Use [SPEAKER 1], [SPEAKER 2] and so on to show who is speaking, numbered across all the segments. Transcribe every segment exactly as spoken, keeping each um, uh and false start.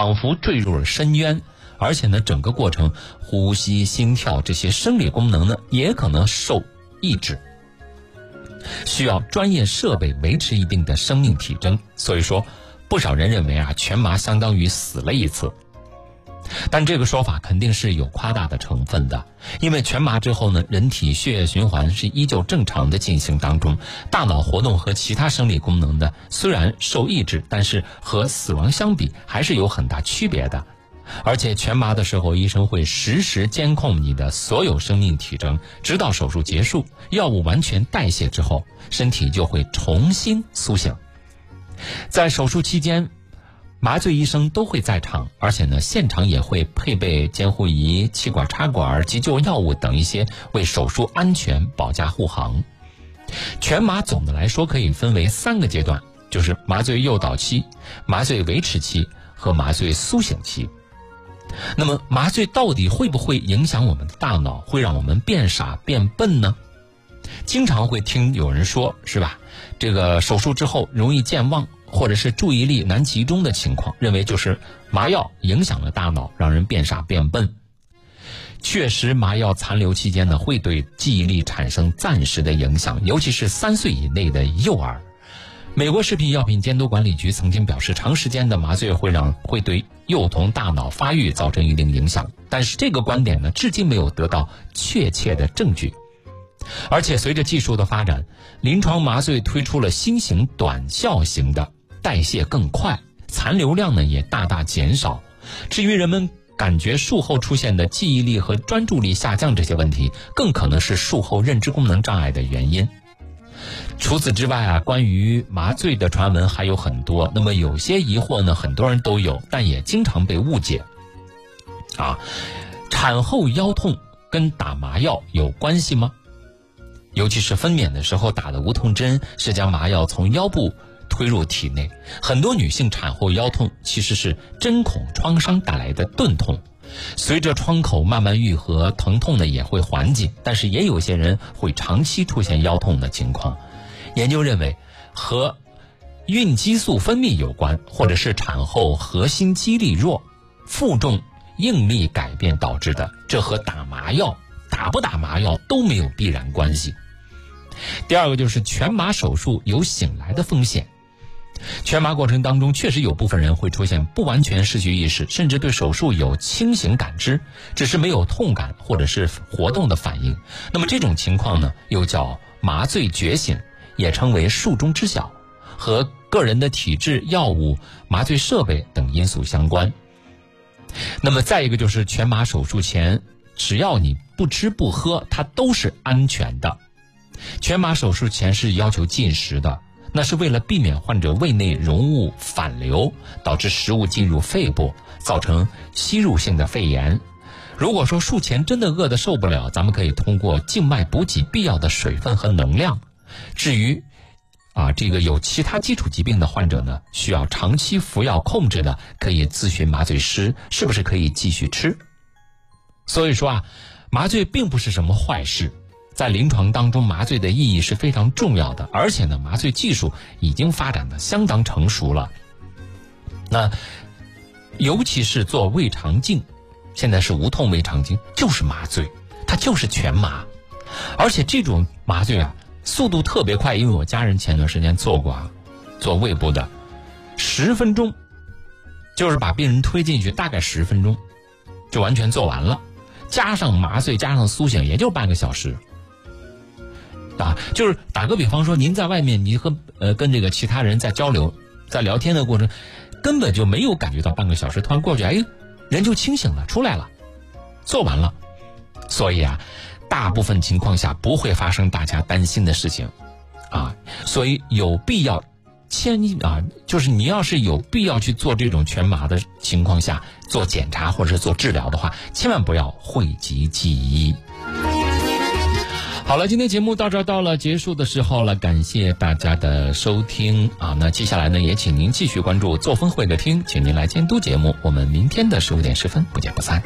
[SPEAKER 1] 仿佛坠入了深渊，而且呢，整个过程呼吸、心跳这些生理功能呢，也可能受抑制，需要专业设备维持一定的生命体征。所以说，不少人认为啊，全麻相当于死了一次。但这个说法肯定是有夸大的成分的，因为全麻之后呢，人体血液循环是依旧正常的进行当中，大脑活动和其他生理功能呢虽然受抑制，但是和死亡相比还是有很大区别的。而且全麻的时候，医生会实时监控你的所有生命体征，直到手术结束，药物完全代谢之后，身体就会重新苏醒。在手术期间，麻醉医生都会在场，而且呢，现场也会配备监护仪、气管插管、急救药物等一些，为手术安全保驾护航。全麻总的来说可以分为三个阶段，就是麻醉诱导期、麻醉维持期和麻醉苏醒期。那么麻醉到底会不会影响我们的大脑，会让我们变傻变笨呢？经常会听有人说，是吧，这个手术之后容易健忘，或者是注意力难集中的情况，认为就是麻药影响了大脑，让人变傻变笨。确实，麻药残留期间呢，会对记忆力产生暂时的影响，尤其是三岁以内的幼儿。美国食品药品监督管理局曾经表示，长时间的麻醉会让会对幼童大脑发育造成一定影响，但是这个观点呢，至今没有得到确切的证据。而且随着技术的发展，临床麻醉推出了新型短效型的，代谢更快，残留量呢也大大减少。至于人们感觉术后出现的记忆力和专注力下降这些问题，更可能是术后认知功能障碍的原因。除此之外啊，关于麻醉的传闻还有很多，那么有些疑惑呢，很多人都有，但也经常被误解。啊，产后腰痛跟打麻药有关系吗？尤其是分娩的时候打的无痛针，是将麻药从腰部推入体内。很多女性产后腰痛其实是针孔创伤带来的钝痛，随着创口慢慢愈合，疼痛呢也会缓解，但是也有些人会长期出现腰痛的情况。研究认为和孕激素分泌有关，或者是产后核心肌力弱、负重应力改变导致的，这和打麻药打不打麻药都没有必然关系。第二个就是全麻手术有醒来的风险。全麻过程当中，确实有部分人会出现不完全失去意识，甚至对手术有清醒感知，只是没有痛感或者是活动的反应。那么这种情况呢，又叫麻醉觉醒，也称为术中知晓，和个人的体质、药物、麻醉设备等因素相关。那么再一个就是全麻手术前，只要你不吃不喝，它都是安全的。全麻手术前是要求禁食的，那是为了避免患者胃内容物反流，导致食物进入肺部，造成吸入性的肺炎。如果说术前真的饿得受不了，咱们可以通过静脉补给必要的水分和能量。至于啊，这个有其他基础疾病的患者呢，需要长期服药控制的，可以咨询麻醉师是不是可以继续吃。所以说啊，麻醉并不是什么坏事，在临床当中，麻醉的意义是非常重要的，而且呢，麻醉技术已经发展的相当成熟了。那尤其是做胃肠镜，现在是无痛胃肠镜，就是麻醉，它就是全麻，而且这种麻醉啊，速度特别快，因为我家人前段时间做过啊，做胃部的，十分钟，就是把病人推进去，大概十分钟就完全做完了，加上麻醉加上苏醒，也就半个小时。啊，就是打个比方说，您在外面，你和呃跟这个其他人在交流，在聊天的过程，根本就没有感觉到半个小时，突然过去，哎，人就清醒了，出来了，做完了。所以啊，大部分情况下不会发生大家担心的事情，啊，所以有必要千啊，就是你要是有必要去做这种全麻的情况下做检查或者是做治疗的话，千万不要讳疾忌医。好了，今天节目到这儿到了结束的时候了，感谢大家的收听啊。那接下来呢，也请您继续关注作风会客厅，请您来监督节目。我们明天的十五点十分不见不散。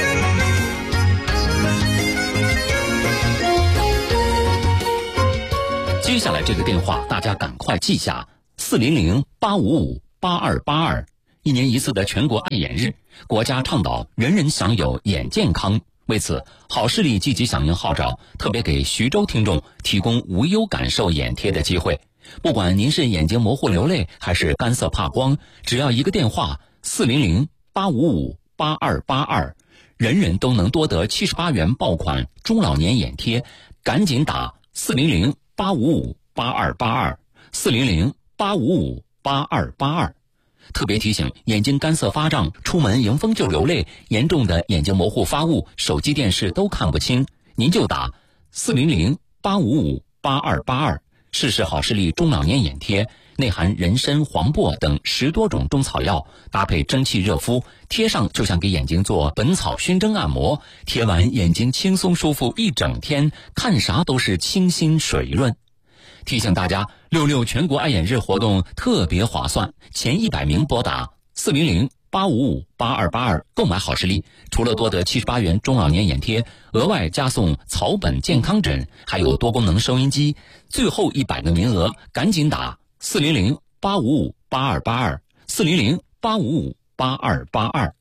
[SPEAKER 2] 接下来这个电话大家赶快记下：四零零八五五八二八二， 一年一次的全国爱眼日，国家倡导人人享有眼健康。为此，好视力积极响应号召，特别给徐州听众提供无忧感受眼贴的机会。不管您是眼睛模糊流泪，还是干涩怕光，只要一个电话四零零八五五八二八二，人人都能多得七十八元爆款中老年眼贴，赶紧打四零零八五五八二八二，四零零八五五八二八二。特别提醒，眼睛干涩发胀，出门迎风就流泪，严重的眼睛模糊发雾，手机电视都看不清，您就打四零零八五五八二八二，试试好视力中老年眼贴，内含人参、黄柏等十多种中草药，搭配蒸汽热敷，贴上就像给眼睛做本草熏蒸按摩，贴完眼睛轻松舒服一整天，看啥都是清新水润。提醒大家，六六全国爱眼日活动特别划算，前一百名拨打四零零八五五八二八二购买好视力，除了多得七十八元中老年眼贴，额外加送草本健康枕，还有多功能收音机。最后一百个名额，赶紧打四零零八五五八二八二，四零零八五五八二八二。